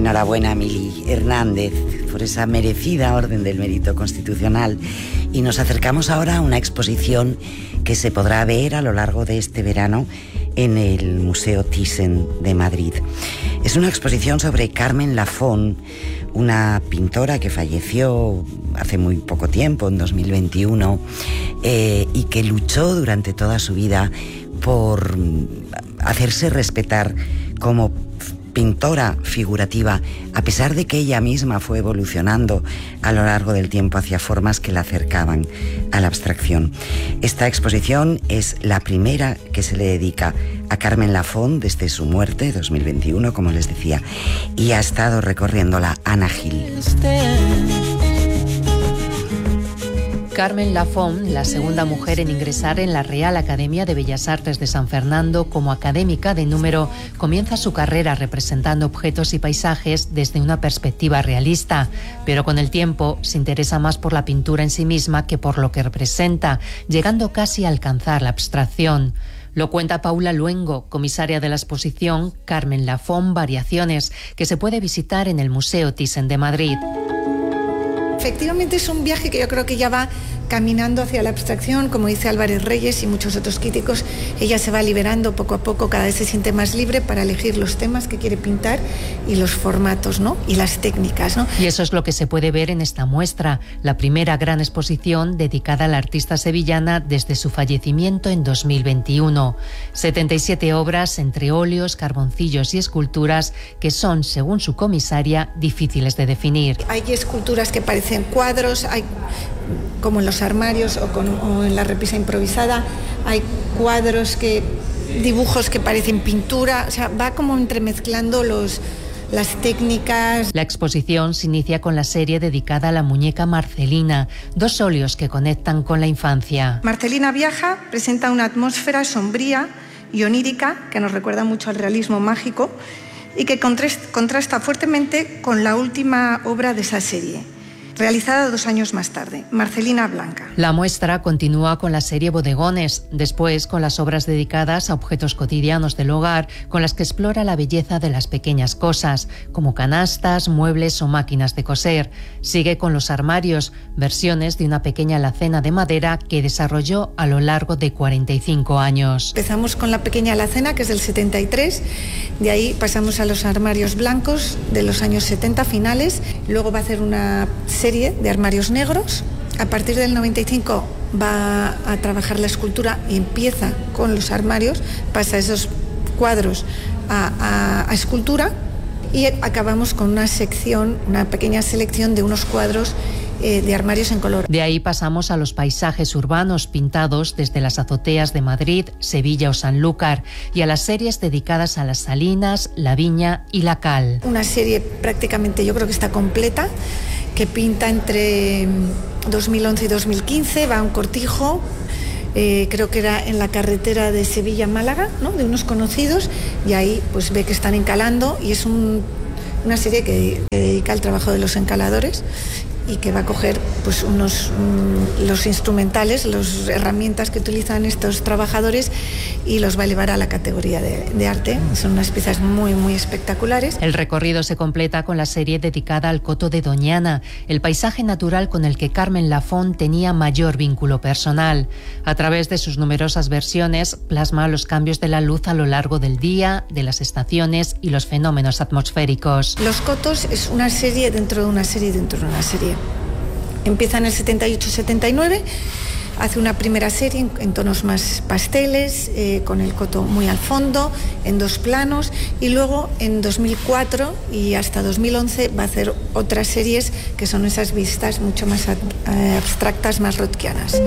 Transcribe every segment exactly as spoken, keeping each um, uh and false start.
Enhorabuena, Mili Hernández, por esa merecida Orden del Mérito Constitucional. Y nos acercamos ahora a una exposición que se podrá ver a lo largo de este verano en el Museo Thyssen de Madrid. Es una exposición sobre Carmen Lafón, una pintora que falleció hace muy poco tiempo, en dos mil veintiuno, eh, y que luchó durante toda su vida por hacerse respetar como pintora figurativa, a pesar de que ella misma fue evolucionando a lo largo del tiempo hacia formas que la acercaban a la abstracción. Esta exposición es la primera que se le dedica a Carmen Lafón desde su muerte, dos mil veintiuno, como les decía, y ha estado recorriéndola Ana Gil. Carmen Lafón, la segunda mujer en ingresar en la Real Academia de Bellas Artes de San Fernando como académica de número, comienza su carrera representando objetos y paisajes desde una perspectiva realista, pero con el tiempo se interesa más por la pintura en sí misma que por lo que representa, llegando casi a alcanzar la abstracción. Lo cuenta Paula Luengo, comisaria de la exposición Carmen Lafón Variaciones, que se puede visitar en el Museo Thyssen de Madrid. Efectivamente es un viaje que yo creo que ya va caminando hacia la abstracción, como dice Álvarez Reyes y muchos otros críticos. Ella se va liberando poco a poco, cada vez se siente más libre para elegir los temas que quiere pintar y los formatos, ¿no? Y las técnicas, ¿no? Y eso es lo que se puede ver en esta muestra, la primera gran exposición dedicada a la artista sevillana desde su fallecimiento en dos mil veintiuno. setenta y siete obras entre óleos, carboncillos y esculturas que son, según su comisaria, difíciles de definir. Hay esculturas que parecen cuadros, hay como en los armarios o, con, o en la repisa improvisada, hay cuadros que, dibujos que parecen pintura, o sea, va como entremezclando los, las técnicas. La exposición se inicia con la serie dedicada a la muñeca Marcelina, dos óleos que conectan con la infancia. Marcelina viaja, presenta una atmósfera sombría y onírica que nos recuerda mucho al realismo mágico y que contrasta fuertemente con la última obra de esa serie, realizada dos años más tarde, Marcelina Blanca. La muestra continúa con la serie Bodegones, después con las obras dedicadas a objetos cotidianos del hogar, con las que explora la belleza de las pequeñas cosas, como canastas, muebles o máquinas de coser. Sigue con los armarios, versiones de una pequeña alacena de madera que desarrolló a lo largo de cuarenta y cinco años. Empezamos con la pequeña alacena, que es del setenta y tres, de ahí pasamos a los armarios blancos de los años setenta finales, luego va a hacer una serie de armarios negros. A partir del noventa y cinco va a trabajar la escultura y empieza con los armarios, pasa esos cuadros a, a, a escultura y acabamos con una sección, una pequeña selección de unos cuadros eh, de armarios en color. De ahí pasamos a los paisajes urbanos pintados desde las azoteas de Madrid, Sevilla o Sanlúcar y a las series dedicadas a las salinas, la viña y la cal. Una serie prácticamente, yo creo que está completa, que pinta entre dos mil once y dos mil quince, va a un cortijo, eh, creo que era en la carretera de Sevilla-Málaga, ¿no? De unos conocidos, y ahí pues ve que están encalando y es un, una serie que, que dedica al trabajo de los encaladores y que va a coger pues unos um, los instrumentales, las herramientas que utilizan estos trabajadores y los va a elevar a la categoría de, de arte. Son unas piezas muy muy espectaculares. El recorrido se completa con la serie dedicada al Coto de Doñana, el paisaje natural con el que Carmen Lafón tenía mayor vínculo personal. A través de sus numerosas versiones plasma los cambios de la luz a lo largo del día, de las estaciones y los fenómenos atmosféricos. Los Cotos es una serie dentro de una serie dentro de una serie. Empieza en el setenta y ocho setenta y nueve, hace una primera serie en, en tonos más pasteles, eh, con el coto muy al fondo, en dos planos, y luego en dos mil cuatro y hasta dos mil once va a hacer otras series que son esas vistas mucho más eh, abstractas, más rothkianas.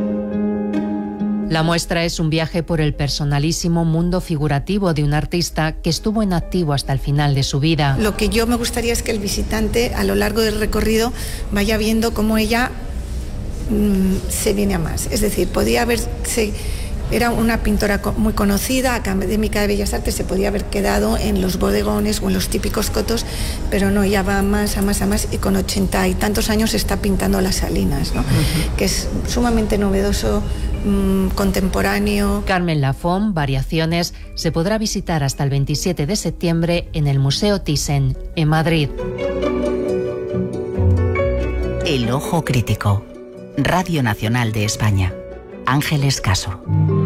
La muestra es un viaje por el personalísimo mundo figurativo de un artista que estuvo en activo hasta el final de su vida. Lo que yo me gustaría es que el visitante a lo largo del recorrido vaya viendo cómo ella mmm, se viene a más. Es decir, podía haberse... Era una pintora muy conocida, académica de Bellas Artes, se podía haber quedado en los bodegones o en los típicos cotos, pero no, ya va más, a más, a más, y con ochenta y tantos años está pintando las salinas, ¿no? Uh-huh. Que es sumamente novedoso mmm, contemporáneo. Carmen Lafón, Variaciones, se podrá visitar hasta el veintisiete de septiembre en el Museo Thyssen, en Madrid. El Ojo Crítico. Radio Nacional de España. Ángeles Caso.